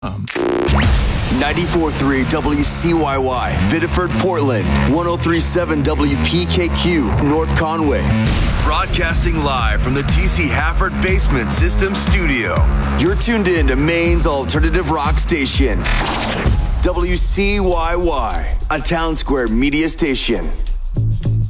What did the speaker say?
94.3 WCYY, Biddeford, Portland. 103.7 WPKQ, North Conway. Broadcasting live from the TC Hafford Basement System Studio. You're tuned in to Maine's alternative rock station. WCYY, a Town Square media station.